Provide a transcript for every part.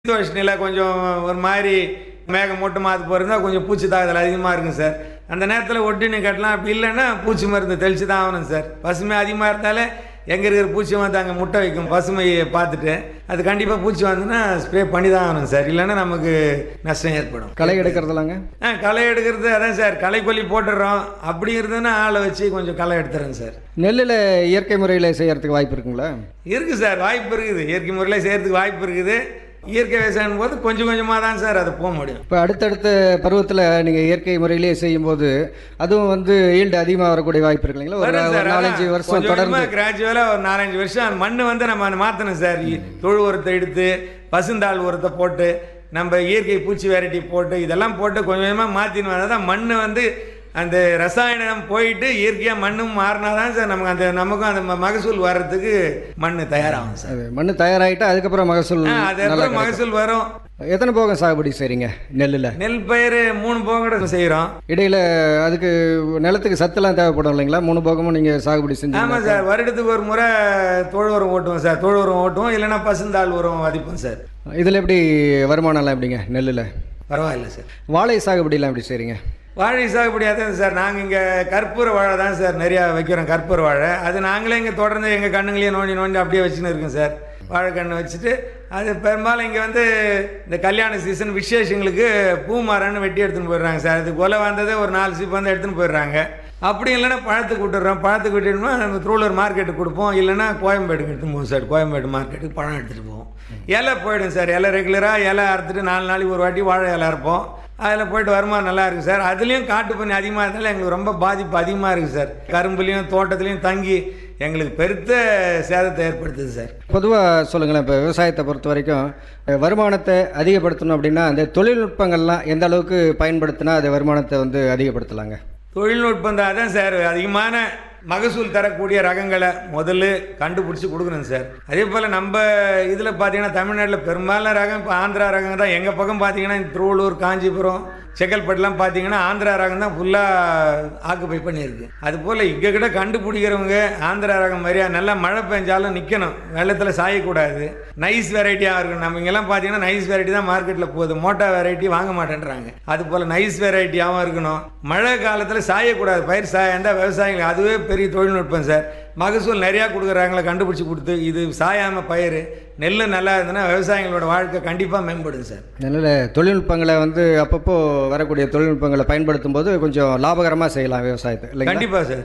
சீதோஷ்ண நிலை கொஞ்சம் ஒரு மாதிரி மேகமூட்டமாக அது போகிறதா கொஞ்சம் பூச்சி தாக்குதல் அதிகமாக இருக்கும் சார். அந்த நேரத்தில் ஒட்டினு கட்டலாம். அப்படி இல்லைன்னா பூச்சி மருந்து தெளித்து தான் ஆகணும் சார். பசுமை அதிகமாக இருந்தாலே எங்கே இருக்கிற பூச்சி வந்து அங்கே முட்டை வைக்கும். பசுமையை பார்த்துட்டு அது கண்டிப்பாக பூச்சி வந்துன்னா ஸ்ப்ரே பண்ணி தான் ஆகணும் சார். இல்லைன்னா நமக்கு நஷ்டம் ஏற்படும். களை எடுக்கிறதுலாங்க? களை எடுக்கிறது அதான் சார், களைக்கொல்லி போட்டுடுறோம். அப்படி இருந்ததுன்னா ஆளை வச்சு கொஞ்சம் களை எடுத்துறேன் சார். நெல்லில் இயற்கை முறையில் செய்யறதுக்கு வாய்ப்பு இருக்குங்களா? இருக்குது சார், வாய்ப்பு இருக்குது. இயற்கை முறையில் செய்கிறதுக்கு வாய்ப்பு இருக்குது. இயற்கை விவசாயம் போது கொஞ்சம் கொஞ்சமாக தான் சார் அது போக முடியும். இப்போ அடுத்தடுத்த பருவத்தில் நீங்கள் இயற்கை முறையிலேயே செய்யும்போது அதுவும் வந்து ஈல்டு அதிகமாக வரக்கூடிய வாய்ப்பு இருக்குங்களா? ஒரு 4-5 வருஷம் தொடர்ந்து கிராஜுவலாக ஒரு 4-5 வருஷம் மண் வந்து நம்ம மாற்றணும் சார். தொழு உரத்தை எடுத்து பசுந்தாள் உரத்தை போட்டு நம்ம இயற்கை பூச்சி வெரைட்டி போட்டு இதெல்லாம் போட்டு கொஞ்சம் கொஞ்சமாக மாற்றின்னு வந்தால் தான் மண் வந்து அந்த ரசாயனம் போயிட்டு இயற்கையாக மண்ணும் மாறினா தான் சார் நமக்கும் அந்த மகசூல் வர்றதுக்கு மண் தயாராகும் சார். மண் தயாராகிட்டா அதுக்கப்புறம் மகசூல் அதுக்கப்புறம் மகசூல் வரும். எத்தனை போகம் சாகுபடி செய்கிறீங்க நெல்லில்? நெல் பயிர் 3 போகம் செய்கிறோம். இடையில் அதுக்கு நிலத்துக்கு சத்துலாம் தேவைப்படும் இல்லைங்களா? 3 போகமும் நீங்கள் சாகுபடி செஞ்சு? ஆமாம் சார், வருடத்துக்கு ஒரு முறை தொழு உரம் ஓட்டுவோம் சார். தொழு உரம் ஓட்டுவோம், இல்லைன்னா பசுந்தாள் உரம் வதிப்போம் சார். இதில் எப்படி வருமானம்லாம் எப்படிங்க நெல்லில்? பரவாயில்ல சார். வாழை சாகுபடிலாம் எப்படி செய்கிறீங்க? வாழை சாகுபடி அதான் சார், நாங்கள் இங்கே கற்பூர வாழை தான் சார் நிறையா வைக்கிறோம். கற்பூர வாழை அது நாங்களே இங்கே தொடர்ந்து எங்கள் கண்ணுங்களையே நோண்டி அப்படியே வச்சுன்னு இருக்கோம் சார். வாழைக்கன்று வச்சுட்டு அது பெரும்பாலும் இங்கே வந்து இந்த கல்யாண சீசன் விசேஷங்களுக்கு பூ மரம்னு வெட்டி எடுத்துன்னு போயிடுறாங்க சார். அது கொலை வந்ததே ஒரு 4 சீப்பு வந்து எடுத்துன்னு போயிடுறாங்க. அப்படி இல்லைன்னா பழத்துக்கு விட்டுடுறோம். பழத்துக்கு விட்டுட்டோம்னா நம்ம திருவள்ளூர் மார்க்கெட்டுக்கு கொடுப்போம், இல்லைன்னா கோயம்பேடுக்கு எடுத்துன்னு போவோம் சார். கோயம்பேடு மார்க்கெட்டுக்கு பழம் எடுத்துகிட்டு போவோம். இலை போயிடும் சார். இலை ரெகுலராக இலை அறுத்துட்டு 4 நாளைக்கு ஒரு வாட்டி வாழை இலை அறுப்போம். அதில் போய்ட்டு வருமானம் நல்லா இருக்குது சார். அதுலேயும் காட்டு பண்ணி அதிகமாக இருந்தாலும் எங்களுக்கு ரொம்ப பாதிப்பு அதிகமாக இருக்குது சார். கரும்புலேயும் தோட்டத்துலேயும் தங்கி எங்களுக்கு பெருத்த சேதத்தை ஏற்படுத்துது சார். பொதுவாக சொல்லுங்களேன், இப்போ விவசாயத்தை பொறுத்த வரைக்கும் வருமானத்தை அதிகப்படுத்தணும் அப்படின்னா அந்த தொழில்நுட்பங்கள்லாம் எந்த அளவுக்கு பயன்படுத்தினா அது வருமானத்தை வந்து அதிகப்படுத்தலாங்க? தொழில்நுட்பம் தான் அதான் சார், அதிகமான மகசூல் தரக்கூடிய ரகங்களை முதல்ல கண்டுபிடிச்சி கொடுக்கணும் சார். அதே போல் நம்ம இதில் பார்த்தீங்கன்னா தமிழ்நாட்டில் பெரும்பாலான ரகம் இப்போ ஆந்திரா ரகம் தான். எங்கள் பக்கம் பார்த்தீங்கன்னா திருவள்ளூர், காஞ்சிபுரம், செங்கல்பட்டுலாம் பார்த்தீங்கன்னா ஆந்திரா ரகம் தான் ஃபுல்லாக ஆக்குப்பை பண்ணியிருக்கு. அதுபோல் இங்கே கிட்ட கண்டுபிடிக்கிறவங்க ஆந்திரா ரகம் மாதிரியா நல்லா மழை பெஞ்சாலும் நிற்கணும், வெள்ளத்தில் சாயக்கூடாது, நைஸ் வெரைட்டியாக இருக்கணும். நம்ம இங்கெல்லாம் பார்த்தீங்கன்னா நைஸ் வெரைட்டி தான் மார்க்கெட்டில் போகுது, மோட்டா வெரைட்டி வாங்க மாட்டேன்றாங்க. அதுபோல் நைஸ் வெரைட்டியாகவும் இருக்கணும், மழை காலத்தில் சாயக்கூடாது, பயிர் சாயந்தால் விவசாயிகள் அதுவே பெரிய தொழில்நுட்பம் சார். மகசூல் நிறையா கொடுக்குறாங்களே கண்டுபிடிச்சி கொடுத்து இது சாயாமல் பயிர் நெல் நல்லா இருந்ததுன்னா விவசாயிகளோட வாழ்க்கை கண்டிப்பாக மேம்படுது சார். நல்ல தொழில்நுட்பங்களை வந்து அப்பப்போ வரக்கூடிய தொழில்நுட்பங்களை பயன்படுத்தும் போது கொஞ்சம் லாபகரமாக செய்யலாம் விவசாயத்தை இல்லை? கண்டிப்பாக சார்.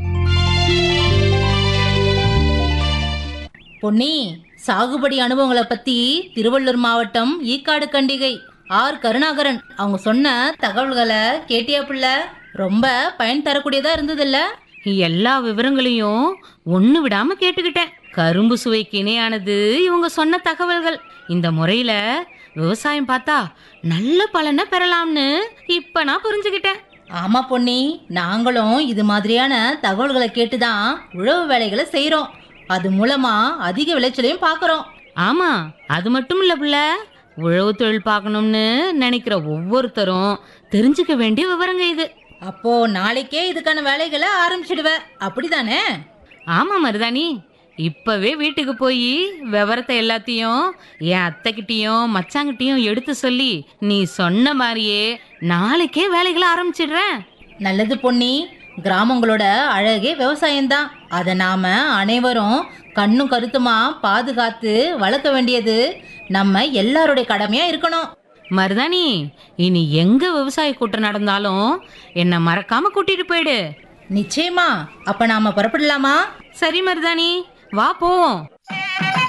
பொன்னி, சாகுபடி அனுபவங்களை பற்றி திருவள்ளூர் மாவட்டம் ஈக்காடு கண்டிகை ஆர் கருணாகரன் அவங்க சொன்ன தகவல்களை கேட்டியா பிள்ளை? ரொம்ப பயன் தரக்கூடியதாக இருந்ததில்ல? எல்லா விவரங்களையும் ஒன்று விடாம கேட்டுக்கிட்டேன். கரும்பு சுவைக்கு இணையானது இவங்க சொன்ன தகவல்கள். இந்த முறையில விவசாயம் பார்த்தா நல்ல பலனை பெறலாம்னு இப்ப நான் புரிஞ்சுக்கிட்டேன். ஆமா பொன்னி, நாங்களும் இது மாதிரியான தகவல்களை கேட்டுதான் உழவு வேலைகளை செய்யறோம். அது மூலமா அதிக விளைச்சலையும் பார்க்கறோம். ஆமா, அது மட்டும் இல்ல பிள்ளை, உழவு தொழில் பார்க்கணும்னு நினைக்கிற ஒவ்வொருத்தரும் தெரிஞ்சுக்க வேண்டிய விவரங்க இது. அப்போ நாளைக்கே இதுக்கான வேலைகளை ஆரம்பிச்சிடுவ, அப்படிதானே? ஆமா மருதாணி, இப்பவே வீட்டுக்கு போய் விவரத்தை எல்லாத்தையும் என் அத்தைக்கிட்டையும் மச்சாங்கிட்டையும் எடுத்து சொல்லி நீ சொன்ன மாதிரியே நாளைக்கே வேலைகளை ஆரம்பிச்சிடுறேன். நல்லது பொன்னி, கிராமங்களோட அழகே விவசாயம்தான். அதை நாம அனைவரும் கண்ணும் கருத்துமா பாதுகாத்து வளர்க்க வேண்டியது நம்ம எல்லாருடைய கடமையா இருக்கணும். மருதாணி, இனி எங்க விவசாய கூட்டம் நடந்தாலும் என்ன மறக்காம கூட்டிட்டு போயிடு. நிச்சயமா. அப்ப நாம புறப்படலாமா? சரி மருதாணி, வா போவோம்.